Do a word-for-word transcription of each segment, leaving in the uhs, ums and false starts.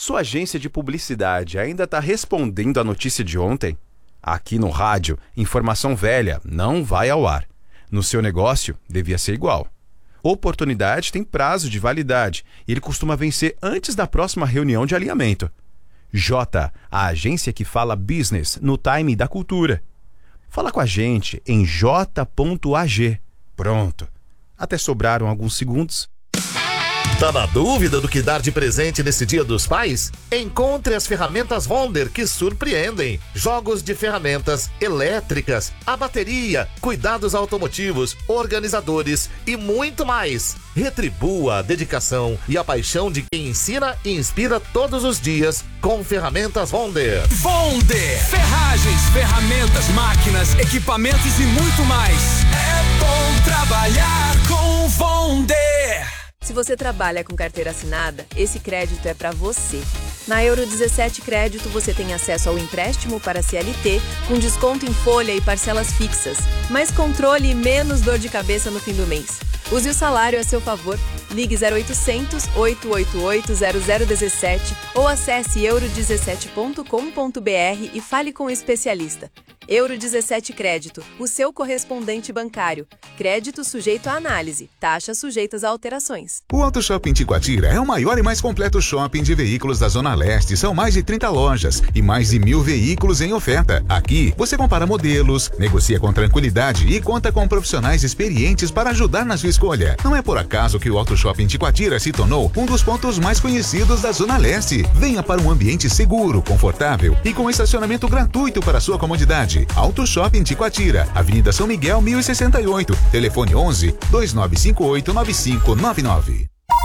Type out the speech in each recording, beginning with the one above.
Sua agência de publicidade ainda está respondendo à notícia de ontem? Aqui no rádio, informação velha não vai ao ar. No seu negócio, devia ser igual. Oportunidade tem prazo de validade e ele costuma vencer antes da próxima reunião de alinhamento. J, a agência que fala business no time da cultura. Fala com a gente em j ponto a g. Pronto. Até sobraram alguns segundos. Tá na dúvida do que dar de presente nesse Dia dos Pais? Encontre as ferramentas Wonder que surpreendem. Jogos de ferramentas elétricas, a bateria, cuidados automotivos, organizadores e muito mais. Retribua a dedicação e a paixão de quem ensina e inspira todos os dias com ferramentas Wonder. Wonder! Ferragens, ferramentas, máquinas, equipamentos e muito mais. É bom trabalhar com Wonder! Se você trabalha com carteira assinada, esse crédito é para você. Na Euro dezessete Crédito você tem acesso ao empréstimo para C L T com desconto em folha e parcelas fixas, mais controle e menos dor de cabeça no fim do mês. Use o salário a seu favor. Ligue zero oitocentos, oito oito oito, zero zero um sete ou acesse euro dezessete ponto com ponto b r e fale com o especialista. Euro dezessete Crédito, o seu correspondente bancário. Crédito sujeito à análise. Taxas sujeitas a alterações. O Auto Shopping Ticoatira é o maior e mais completo shopping de veículos da Zona Leste. São mais de trinta lojas e mais de mil veículos em oferta. Aqui, você compara modelos, negocia com tranquilidade e conta com profissionais experientes para ajudar na sua escolha. Não é por acaso que o Auto Shopping Ticoatira se tornou um dos pontos mais conhecidos da Zona Leste. Venha para um ambiente seguro, confortável e com estacionamento gratuito para sua comodidade. Auto Shopping Ticoatira, Avenida São Miguel, mil e sessenta e oito. Telefone onze, dois nove cinco oito, nove cinco nove nove.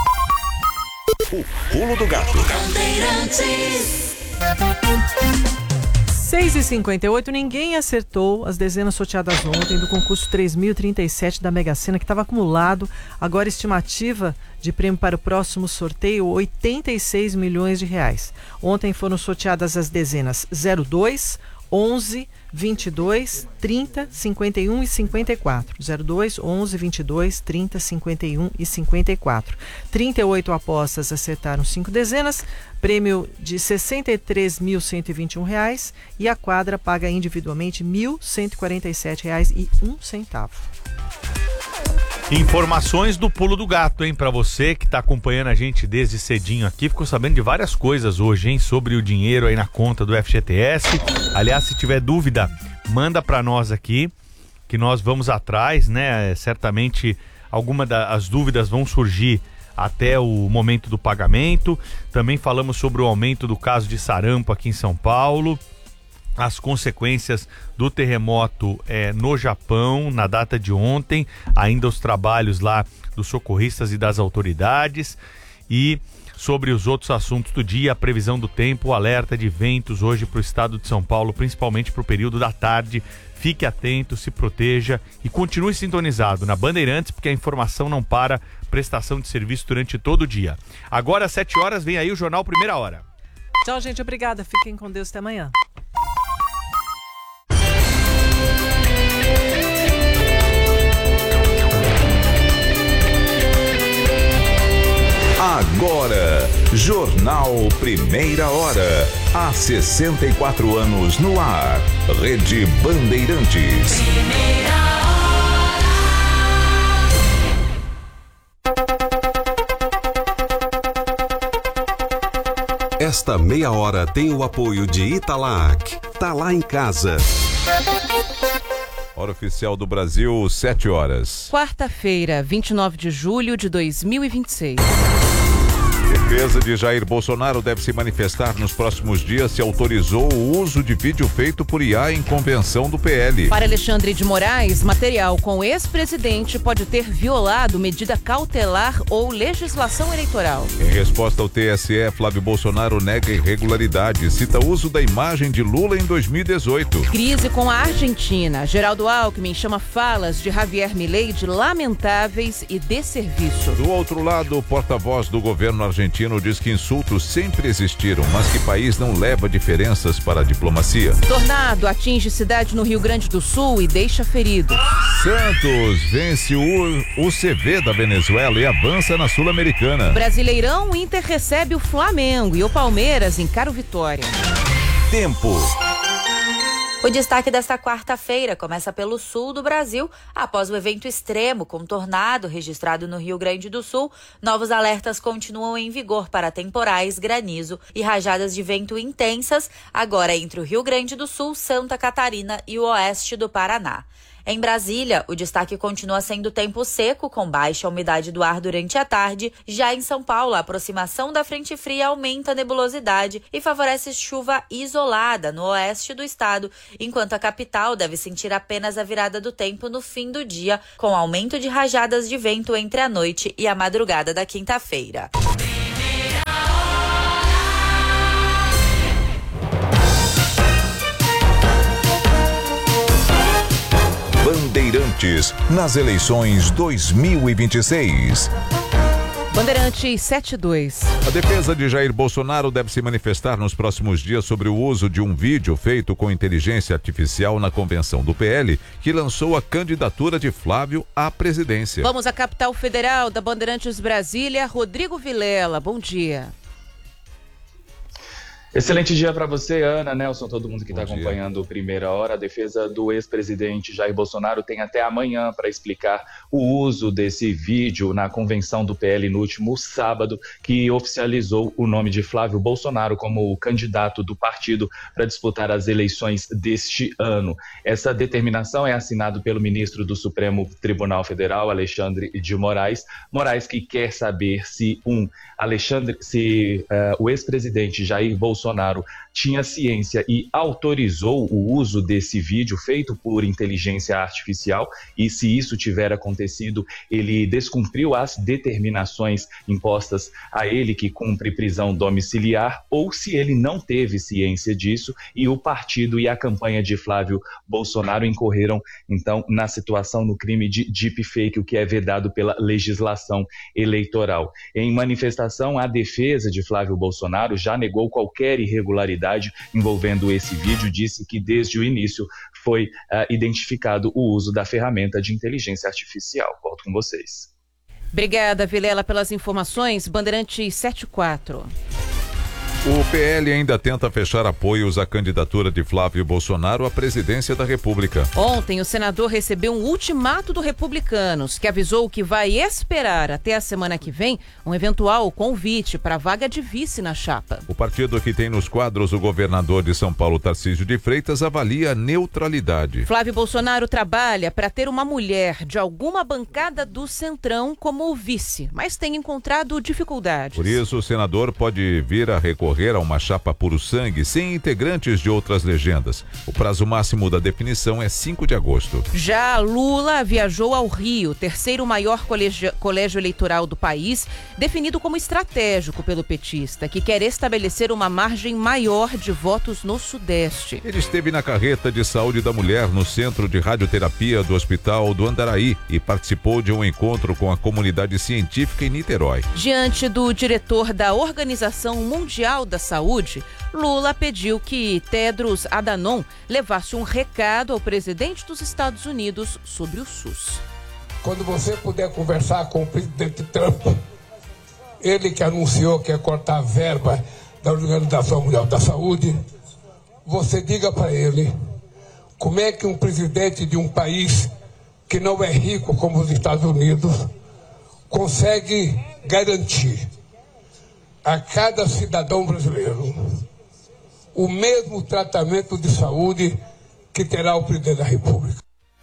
O Pulo do Gato. seis e cinquenta e oito, ninguém acertou as dezenas sorteadas ontem do concurso três mil e trinta e sete da Mega Sena, que estava acumulado. Agora, estimativa de prêmio para o próximo sorteio, oitenta e seis milhões de reais. Ontem foram sorteadas as dezenas zero dois, onze, vinte e dois, trinta, cinquenta e um e cinquenta e quatro. zero dois, onze, vinte e dois, trinta, cinquenta e um e cinquenta e quatro. trinta e oito apostas acertaram cinco dezenas, prêmio de sessenta e três mil cento e vinte e um reais e a quadra paga individualmente mil cento e quarenta e sete reais e um centavo. Informações do Pulo do Gato, hein? Pra você que tá acompanhando a gente desde cedinho aqui, ficou sabendo de várias coisas hoje, hein? Sobre o dinheiro aí na conta do F G T S. Aliás, se tiver dúvida, manda pra nós aqui, que nós vamos atrás, né? Certamente algumas das dúvidas vão surgir até o momento do pagamento. Também falamos sobre o aumento do caso de sarampo aqui em São Paulo, as consequências do terremoto é, no Japão, na data de ontem, ainda os trabalhos lá dos socorristas e das autoridades, e sobre os outros assuntos do dia, a previsão do tempo, o alerta de ventos hoje para o estado de São Paulo, principalmente para o período da tarde. Fique atento, se proteja e continue sintonizado na Bandeirantes, porque a informação não para, prestação de serviço durante todo o dia. Agora às sete horas vem aí o Jornal Primeira Hora. Tchau, gente, obrigada, fiquem com Deus, até amanhã. Agora, Jornal Primeira Hora. Há sessenta e quatro anos no ar. Rede Bandeirantes. Primeira hora. Esta meia hora tem o apoio de Italac. Tá lá em casa. Hora oficial do Brasil, sete horas. Quarta-feira, vinte e nove de julho de dois mil e vinte e seis. Defesa de Jair Bolsonaro deve se manifestar nos próximos dias se autorizou o uso de vídeo feito por I A em convenção do P L. Para Alexandre de Moraes, material com o ex-presidente pode ter violado medida cautelar ou legislação eleitoral. Em resposta ao T S E, Flávio Bolsonaro nega irregularidade, cita uso da imagem de Lula em dois mil e dezoito. Crise com a Argentina. Geraldo Alckmin chama falas de Javier Milei de lamentáveis e desserviço. Do outro lado, o porta-voz do governo argentino argentino diz que insultos sempre existiram, mas que país não leva diferenças para a diplomacia. Tornado atinge cidade no Rio Grande do Sul e deixa feridos. Santos vence o U C V da Venezuela e avança na Sul-Americana. Brasileirão, o Inter recebe o Flamengo e o Palmeiras encara o Vitória. Tempo. O destaque desta quarta-feira começa pelo sul do Brasil. Após o evento extremo com tornado registrado no Rio Grande do Sul, novos alertas continuam em vigor para temporais, granizo e rajadas de vento intensas, agora entre o Rio Grande do Sul, Santa Catarina e o oeste do Paraná. Em Brasília, o destaque continua sendo tempo seco, com baixa umidade do ar durante a tarde. Já em São Paulo, a aproximação da frente fria aumenta a nebulosidade e favorece chuva isolada no oeste do estado, enquanto a capital deve sentir apenas a virada do tempo no fim do dia, com aumento de rajadas de vento entre a noite e a madrugada da quinta-feira. Bandeirantes, nas eleições dois mil e vinte e seis. Bandeirantes sete dois. A defesa de Jair Bolsonaro deve se manifestar nos próximos dias sobre o uso de um vídeo feito com inteligência artificial na convenção do P L, que lançou a candidatura de Flávio à presidência. Vamos à capital federal da Bandeirantes Brasília, Rodrigo Vilela. Bom dia. Excelente dia para você, Ana, Nelson, todo mundo que está acompanhando o Primeira Hora. A defesa do ex-presidente Jair Bolsonaro tem até amanhã para explicar o uso desse vídeo na convenção do P L no último sábado, que oficializou o nome de Flávio Bolsonaro como o candidato do partido para disputar as eleições deste ano. Essa determinação é assinada pelo ministro do Supremo Tribunal Federal, Alexandre de Moraes. Moraes que quer saber se um Alexandre, se uh, o ex-presidente Jair Bolsonaro Bolsonaro tinha ciência e autorizou o uso desse vídeo feito por inteligência artificial, e se isso tiver acontecido, ele descumpriu as determinações impostas a ele, que cumpre prisão domiciliar, ou se ele não teve ciência disso e o partido e a campanha de Flávio Bolsonaro incorreram, então, na situação no crime de deepfake, o que é vedado pela legislação eleitoral. Em manifestação, a defesa de Flávio Bolsonaro já negou qualquer irregularidade envolvendo esse vídeo, disse que desde o início foi uh, identificado o uso da ferramenta de inteligência artificial. Volto com vocês. Obrigada, Vilela, pelas informações. Bandeirantes sete quatro. O P L ainda tenta fechar apoios à candidatura de Flávio Bolsonaro à presidência da República. Ontem, o senador recebeu um ultimato do Republicanos, que avisou que vai esperar até a semana que vem um eventual convite para a vaga de vice na chapa. O partido que tem nos quadros o governador de São Paulo, Tarcísio de Freitas, avalia a neutralidade. Flávio Bolsonaro trabalha para ter uma mulher de alguma bancada do Centrão como vice, mas tem encontrado dificuldades. Por isso, o senador pode vir a recorrer a uma chapa puro sangue sem integrantes de outras legendas. O prazo máximo da definição é cinco de agosto. Já Lula viajou ao Rio, terceiro maior colégio, colégio eleitoral do país, definido como estratégico pelo petista, que quer estabelecer uma margem maior de votos no Sudeste. Ele esteve na carreta de saúde da mulher no centro de radioterapia do Hospital do Andaraí e participou de um encontro com a comunidade científica em Niterói. Diante do diretor da Organização Mundial da Saúde, Lula pediu que Tedros Adhanom levasse um recado ao presidente dos Estados Unidos sobre o SUS. Quando você puder conversar com o presidente Trump, ele que anunciou que ia cortar a verba da Organização Mundial da Saúde, você diga para ele como é que um presidente de um país que não é rico como os Estados Unidos consegue garantir a cada cidadão brasileiro o mesmo tratamento de saúde que terá o presidente da República.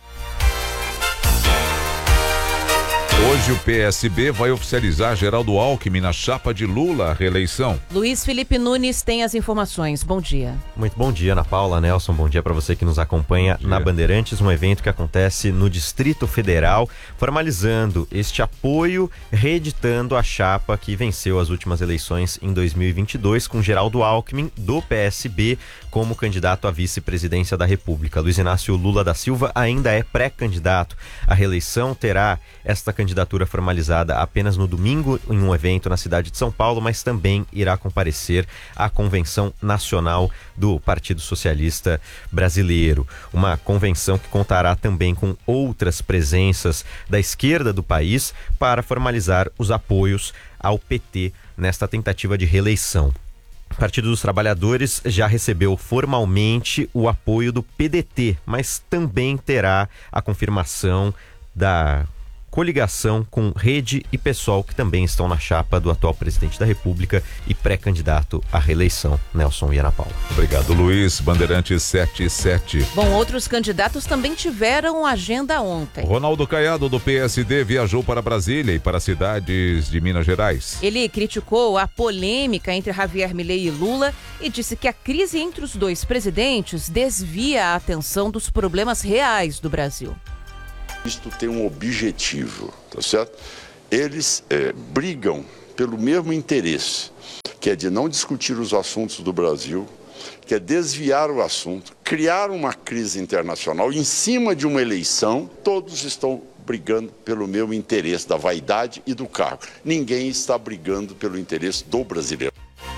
Hoje o P S B vai oficializar Geraldo Alckmin na chapa de Lula à reeleição. Luiz Felipe Nunes tem as informações. Bom dia. Muito bom dia, Ana Paula, Nelson. Bom dia para você que nos acompanha na Bandeirantes, um evento que acontece no Distrito Federal, formalizando este apoio, reeditando a chapa que venceu as últimas eleições em dois mil e vinte e dois, com Geraldo Alckmin, do P S B, como candidato à vice-presidência da República. Luiz Inácio Lula da Silva ainda é pré-candidato. A reeleição terá esta candidatura candidatura formalizada apenas no domingo em um evento na cidade de São Paulo, mas também irá comparecer à Convenção Nacional do Partido Socialista Brasileiro. Uma convenção que contará também com outras presenças da esquerda do país para formalizar os apoios ao P T nesta tentativa de reeleição. O Partido dos Trabalhadores já recebeu formalmente o apoio do P D T, mas também terá a confirmação da coligação com Rede e PSOL, que também estão na chapa do atual presidente da República e pré-candidato à reeleição, Nelson e Ana Paula. Obrigado, Luiz. Bandeirantes sete e sete. Bom, outros candidatos também tiveram agenda ontem. Ronaldo Caiado, do P S D, viajou para Brasília e para cidades de Minas Gerais. Ele criticou a polêmica entre Javier Milei e Lula e disse que a crise entre os dois presidentes desvia a atenção dos problemas reais do Brasil. Isto tem um objetivo, tá certo? Eles é, brigam pelo mesmo interesse, que é de não discutir os assuntos do Brasil, que é desviar o assunto, criar uma crise internacional em cima de uma eleição. Todos estão brigando pelo mesmo interesse da vaidade e do cargo. Ninguém está brigando pelo interesse do brasileiro.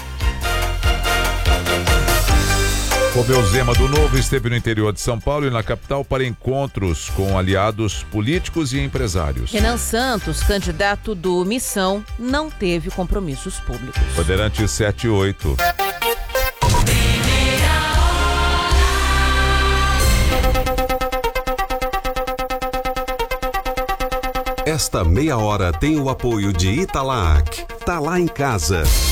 Romeu Zema do Novo esteve no interior de São Paulo e na capital para encontros com aliados políticos e empresários. Renan Santos, candidato do Missão, não teve compromissos públicos. Bandeirantes sete e oito. Esta meia hora tem o apoio de Italac. Tá lá em casa.